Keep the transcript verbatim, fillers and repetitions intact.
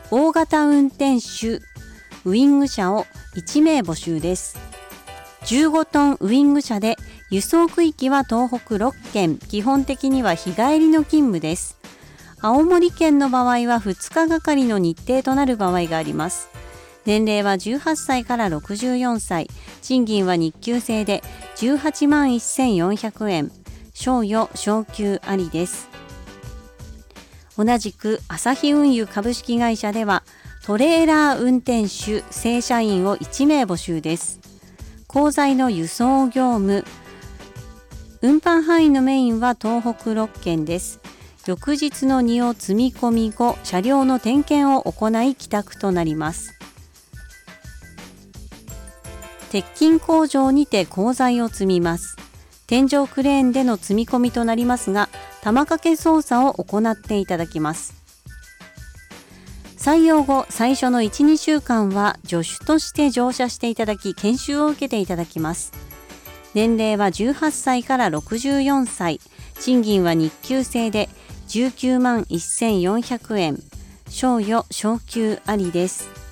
大型運転手ウィング車をいちめい募集です。じゅうごトンウィング車で輸送区域は東北ろっけん、基本的には日帰りの勤務です。青森県の場合はふつかがかりの日程となる場合があります。年齢はじゅうはっさいからろくじゅうよんさい、賃金は日給制でじゅうはちまんせんよんひゃくえん、賞与昇給ありです。同じく朝日運輸株式会社ではトレーラー運転手正社員をいちめい募集です。鋼材の輸送業務、運搬範囲のメインは東北ろっけんです。翌日の荷を積み込み後、車両の点検を行い帰宅となります。鉄筋工場にて鋼材を積みます。天井クレーンでの積み込みとなりますが、玉掛け操作を行っていただきます。採用後、最初のいち、にしゅうかんは助手として乗車していただき、研修を受けていただきます。年齢はじゅうはっさいからろくじゅうよんさい、賃金は日給制でじゅうきゅうまんせんよんひゃくえん、賞与昇給ありです。